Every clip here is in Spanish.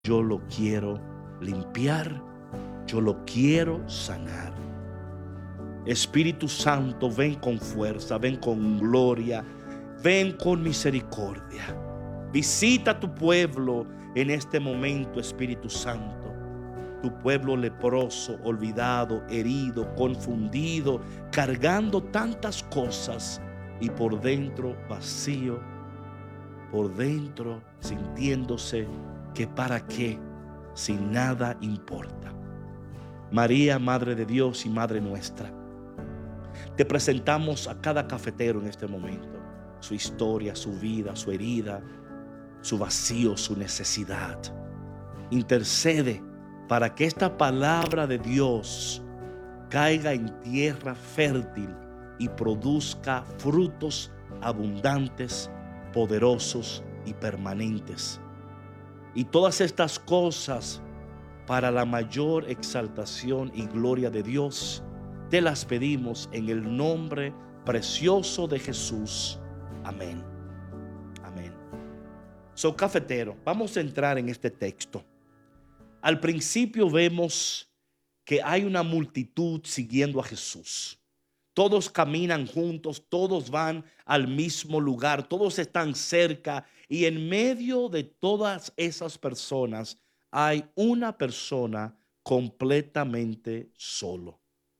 yo lo quiero limpiar, yo lo quiero sanar. Espíritu Santo, ven con fuerza, ven con gloria, ven con misericordia. Visita tu pueblo en este momento, Espíritu Santo. Tu pueblo leproso, olvidado, herido, confundido, cargando tantas cosas y por dentro vacío, por dentro sintiéndose que para qué, si nada importa. María, Madre de Dios y Madre nuestra, te presentamos a cada cafetero en este momento, su historia, su vida, su herida, su vacío, su necesidad. Intercede para que esta palabra de Dios caiga en tierra fértil y produzca frutos abundantes, poderosos y permanentes. Y todas estas cosas para la mayor exaltación y gloria de Dios, te las pedimos en el nombre precioso de Jesús. Amén. Amén. So, cafetero, vamos a entrar en este texto. Al principio vemos que hay una multitud siguiendo a Jesús. Todos caminan juntos, todos van al mismo lugar, todos están cerca y en medio de todas esas personas hay una persona completamente solo.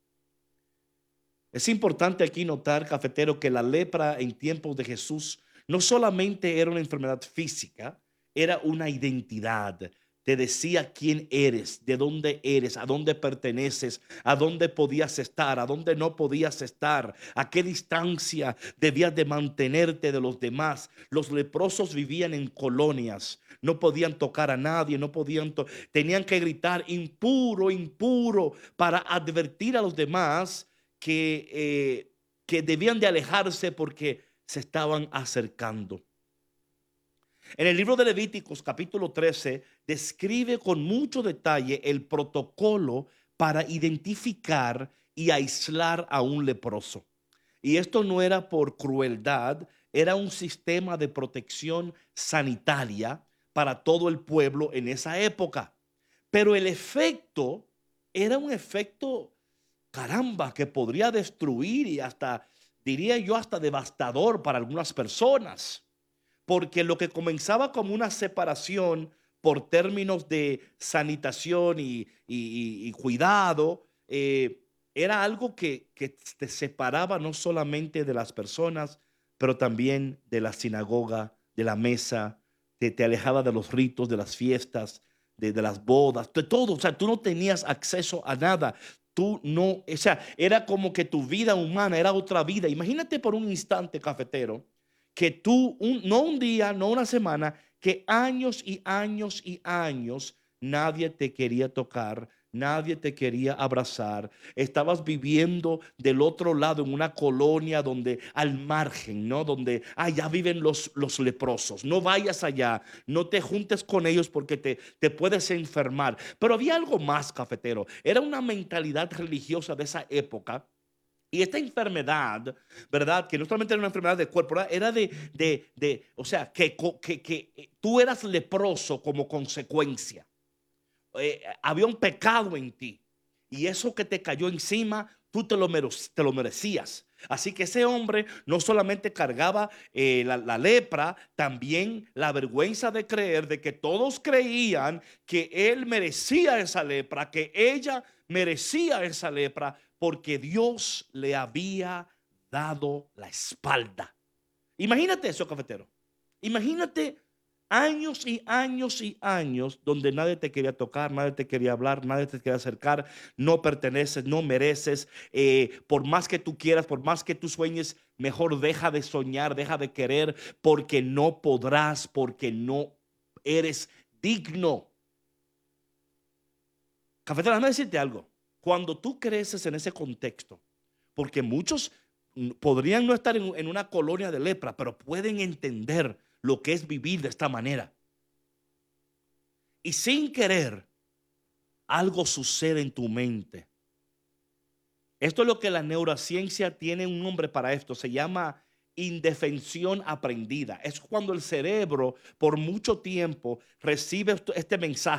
Es importante aquí notar, cafetero, que la lepra en tiempos de Jesús no solamente era una enfermedad física, era una identidad. Te decía quién eres, de dónde eres, a dónde perteneces, a dónde podías estar, a dónde no podías estar, a qué distancia debías de mantenerte de los demás. Los leprosos vivían en colonias, no podían tocar a nadie, no podían, tenían que gritar impuro, impuro, para advertir a los demás que debían de alejarse porque se estaban acercando. En el libro de Levíticos capítulo 13 describe con mucho detalle el protocolo para identificar y aislar a un leproso. Y esto no era por crueldad, era un sistema de protección sanitaria para todo el pueblo en esa época. Pero el efecto era un efecto, caramba, que podría destruir y hasta, diría yo, hasta devastador para algunas personas. Porque lo que comenzaba como una separación por términos de sanitación y cuidado, era algo que te separaba no solamente de las personas, pero también de la sinagoga, de la mesa, te alejaba de los ritos, de las fiestas, de las bodas, de todo. O sea, tú no tenías acceso a nada. Tú no, o sea, era como que tu vida humana era otra vida. Imagínate por un instante, cafetero, que tú, no un día, no una semana, que años y años y años nadie te quería tocar, nadie te quería abrazar. Estabas viviendo del otro lado en una colonia donde al margen, ¿no? Donde allá viven los leprosos. No vayas allá, no te juntes con ellos porque te puedes enfermar. Pero había algo más, cafetero. Era una mentalidad religiosa de esa época. Y esta enfermedad, ¿verdad? Que no solamente era una enfermedad de cuerpo, ¿verdad? Era o sea, que tú eras leproso como consecuencia. Había un pecado en ti. Y eso que te cayó encima, tú te lo merecías. Así que ese hombre no solamente cargaba la lepra, también la vergüenza de creer, de que todos creían que él merecía esa lepra, que ella merecía esa lepra, porque Dios le había dado la espalda. Imagínate eso, cafetero. Imagínate años y años y años donde nadie te quería tocar, nadie te quería hablar, nadie te quería acercar, no perteneces, no mereces, por más que tú quieras, por más que tú sueñes, mejor deja de soñar, deja de querer, porque no podrás, porque no eres digno. Cafetero, déjame decirte algo. Cuando tú creces en ese contexto, porque muchos podrían no estar en una colonia de lepra, pero pueden entender lo que es vivir de esta manera. Y sin querer, algo sucede en tu mente. Esto es lo que la neurociencia tiene un nombre para esto. Se llama indefensión aprendida. Es cuando el cerebro por mucho tiempo recibe este mensaje